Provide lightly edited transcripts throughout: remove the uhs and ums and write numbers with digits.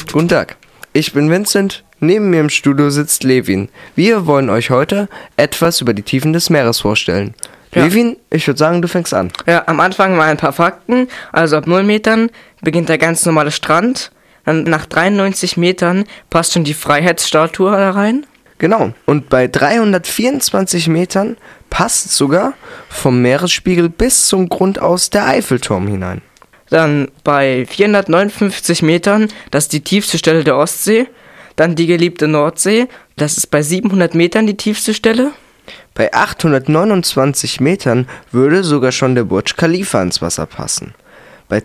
Guten Tag, ich bin Vincent, neben mir im Studio sitzt Levin. Wir wollen euch heute etwas über die Tiefen des Meeres vorstellen. Ja. Levin, ich würde sagen, du fängst an. Ja, am Anfang mal ein paar Fakten. Also ab 0 Metern beginnt der ganz normale Strand. Dann nach 93 Metern passt schon die Freiheitsstatue da rein. Genau, und bei 324 Metern passt sogar vom Meeresspiegel bis zum Grund aus der Eiffelturm hinein. Dann bei 459 Metern, das ist die tiefste Stelle der Ostsee. Dann die geliebte Nordsee, das ist bei 700 Metern die tiefste Stelle. Bei 829 Metern würde sogar schon der Burj Khalifa ins Wasser passen. Bei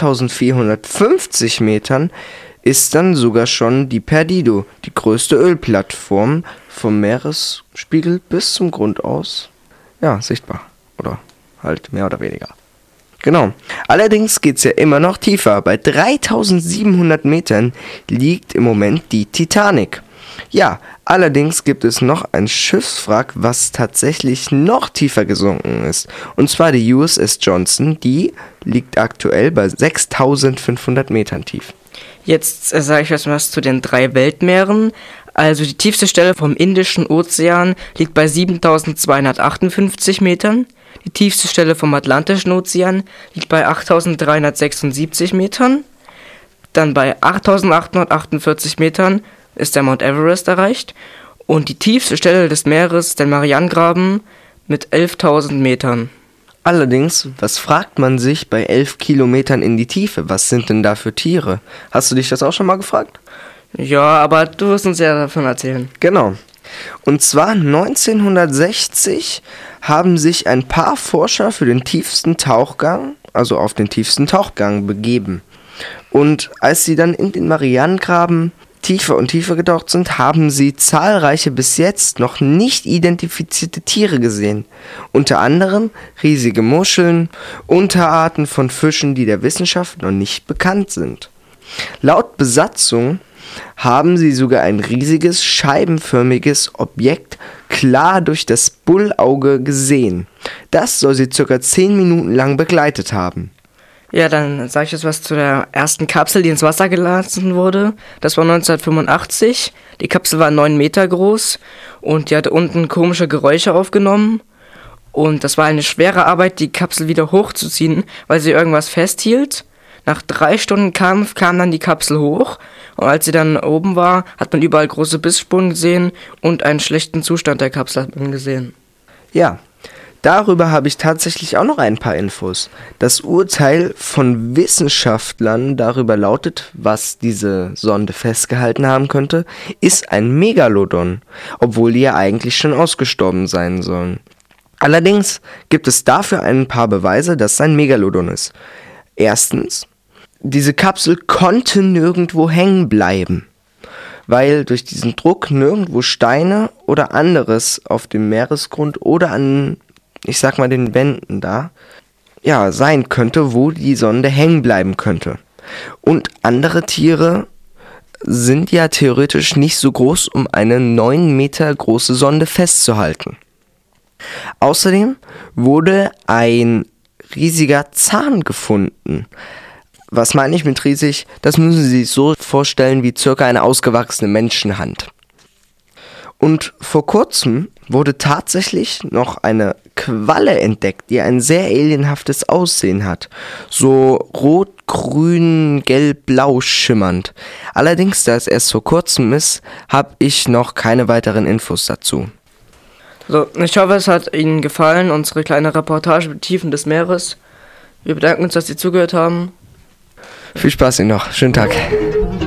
2450 Metern ist dann sogar schon die Perdido, die größte Ölplattform, vom Meeresspiegel bis zum Grund aus, sichtbar. Oder halt mehr oder weniger. Genau. Allerdings geht es ja immer noch tiefer. Bei 3700 Metern liegt im Moment die Titanic. Ja, allerdings gibt es noch ein Schiffswrack, was tatsächlich noch tiefer gesunken ist. Und zwar die USS Johnson, die liegt aktuell bei 6500 Metern tief. Jetzt sage ich was zu den 3 Weltmeeren. Also die tiefste Stelle vom Indischen Ozean liegt bei 7258 Metern. Die tiefste Stelle vom Atlantischen Ozean liegt bei 8376 Metern. Dann bei 8848 Metern ist der Mount Everest erreicht. Und die tiefste Stelle des Meeres, der Marianengraben, mit 11.000 Metern. Allerdings, was fragt man sich bei 11 Kilometern in die Tiefe? Was sind denn da für Tiere? Hast du dich das auch schon mal gefragt? Ja, aber du wirst uns ja davon erzählen. Genau. Und zwar 1960 haben sich ein paar Forscher für den tiefsten Tauchgang, also auf den tiefsten Tauchgang begeben. Und als sie dann in den Marianengraben tiefer und tiefer getaucht sind, haben sie zahlreiche bis jetzt noch nicht identifizierte Tiere gesehen. Unter anderem riesige Muscheln, Unterarten von Fischen, die der Wissenschaft noch nicht bekannt sind. Laut Besatzung haben sie sogar ein riesiges, scheibenförmiges Objekt klar durch das Bullauge gesehen. Das soll sie ca. 10 Minuten lang begleitet haben. Ja, dann sage ich jetzt was zu der ersten Kapsel, die ins Wasser gelassen wurde. Das war 1985. Die Kapsel war 9 Meter groß und die hatte unten komische Geräusche aufgenommen. Und das war eine schwere Arbeit, die Kapsel wieder hochzuziehen, weil sie irgendwas festhielt. Nach 3 Stunden Kampf kam dann die Kapsel hoch und als sie dann oben war, hat man überall große Bissspuren gesehen und einen schlechten Zustand der Kapsel hat man gesehen. Ja, darüber habe ich tatsächlich auch noch ein paar Infos. Das Urteil von Wissenschaftlern darüber lautet, was diese Sonde festgehalten haben könnte, ist ein Megalodon, obwohl die ja eigentlich schon ausgestorben sein sollen. Allerdings gibt es dafür ein paar Beweise, dass es ein Megalodon ist. Erstens, diese Kapsel konnte nirgendwo hängen bleiben, weil durch diesen Druck nirgendwo Steine oder anderes auf dem Meeresgrund oder an, den Wänden da, sein könnte, wo die Sonde hängen bleiben könnte. Und andere Tiere sind ja theoretisch nicht so groß, um eine 9 Meter große Sonde festzuhalten. Außerdem wurde ein riesiger Zahn gefunden. Was meine ich mit riesig? Das müssen Sie sich so vorstellen wie circa eine ausgewachsene Menschenhand. Und vor kurzem wurde tatsächlich noch eine Qualle entdeckt, die ein sehr alienhaftes Aussehen hat. So rot, grün, gelb, blau schimmernd. Allerdings, da es erst vor kurzem ist, habe ich noch keine weiteren Infos dazu. So, ich hoffe, es hat Ihnen gefallen, unsere kleine Reportage über die Tiefen des Meeres. Wir bedanken uns, dass Sie zugehört haben. Viel Spaß Ihnen noch. Schönen Tag.